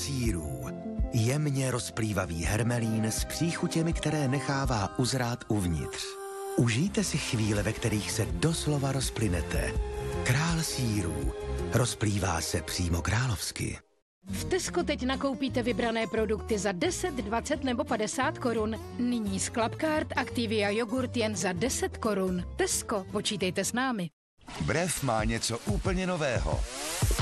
sýrů. Jemně rozplývavý hermelín s příchutěmi, které nechává uzrát uvnitř. Užijte si chvíle, ve kterých se doslova rozplynete. Král sýrů. Rozplývá se přímo královsky. V Tesco teď nakoupíte vybrané produkty za 10, 20 nebo 50 korun. Nyní z Clubcard Activia jogurt jen za 10 korun. Tesco, počítejte s námi. Brev má něco úplně nového.